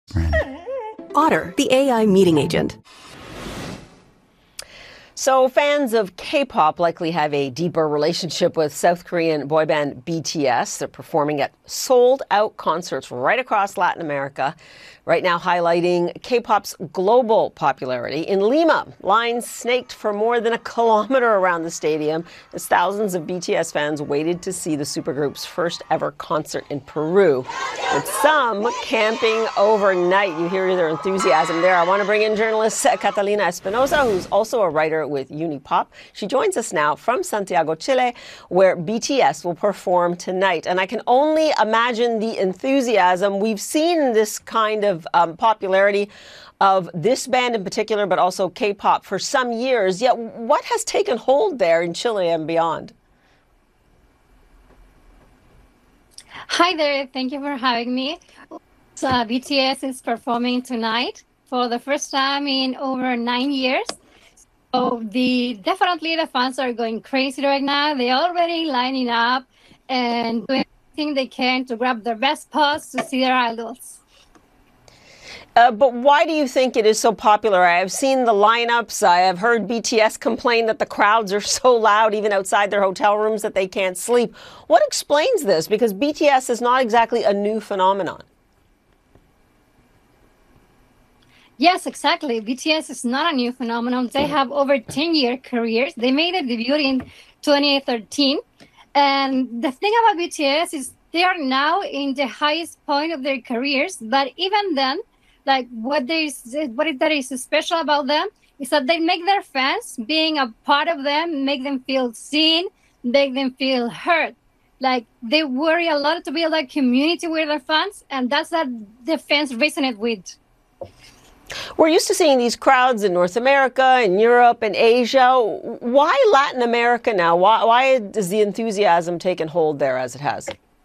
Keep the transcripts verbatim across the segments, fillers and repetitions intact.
Otter, the A I meeting agent. So fans of K-pop likely have a deeper relationship with South Korean boy band B T S. They're performing at sold-out concerts right across Latin America, right now highlighting K-pop's global popularity. In Lima, lines snaked for more than a kilometer around the stadium as thousands of B T S fans waited to see the supergroup's first ever concert in Peru, with some camping overnight. You hear their enthusiasm there. I want to bring in journalist Catalina Espinosa, who's also a writer with Unipop. She joins us now from Santiago, Chile, where B T S will perform tonight. And I can only imagine the enthusiasm. We've seen this kind of um, popularity of this band in particular, but also K-pop for some years. Yet what has taken hold there in Chile and beyond? Hi there. Thank you for having me. So, uh, B T S is performing tonight for the first time in over nine years. So the definitely the fans are going crazy right now. They're already lining up and doing everything they can to grab their best spots to see their idols. Uh, but why do you think it is so popular? I have seen the lineups. I have heard B T S complain that the crowds are so loud, even outside their hotel rooms, that they can't sleep. What explains this? Because B T S is not exactly a new phenomenon. Yes, exactly. B T S is not a new phenomenon. They have over ten-year careers. They made a debut in twenty thirteen. And the thing about B T S is they are now in the highest point of their careers. But even then, like what there is, what is that is special about them is that they make their fans, being a part of them, make them feel seen, make them feel heard. Like they worry a lot to build a community with their fans, and that's what the fans resonate with. We're used to seeing these crowds in North America, in Europe, and Asia. Why Latin America now? Why, why does the enthusiasm taken hold there as it has?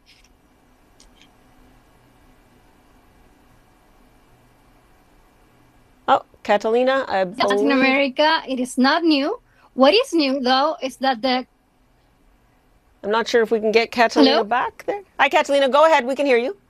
Oh, Catalina, I believe... Latin America, it is not new. What is new, though, is that the... I'm not sure if we can get Catalina Hello? back there. Hi, Catalina. Go ahead. We can hear you.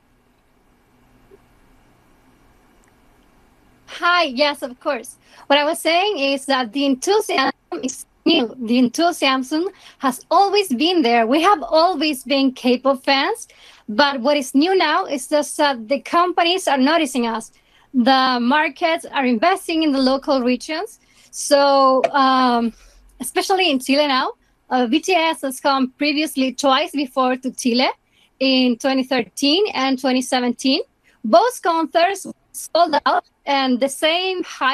Hi, yes, of course. What I was saying is that the enthusiasm is new. The enthusiasm has always been there. We have always been K-pop fans, but what is new now is just that the companies are noticing us. The markets are investing in the local regions. So, um, especially in Chile now, uh, B T S has come previously twice before to Chile in twenty thirteen and twenty seventeen. Both concerts sold out, and the same high